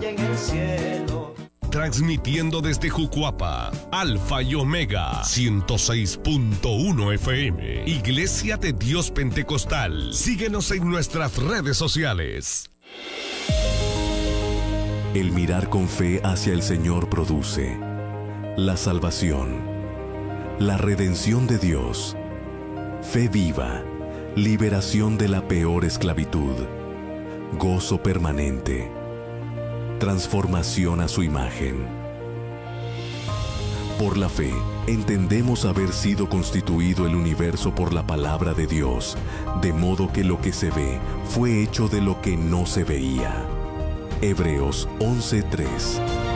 en el cielo. Transmitiendo desde Jucuapa, Alfa y Omega, 106.1 FM, Iglesia de Dios Pentecostal. Síguenos en nuestras redes sociales. El mirar con fe hacia el Señor produce la salvación, la redención de Dios, fe viva, liberación de la peor esclavitud, gozo permanente, transformación a su imagen. Por la fe, entendemos haber sido constituido el universo por la palabra de Dios, de modo que lo que se ve fue hecho de lo que no se veía. Hebreos 11:3.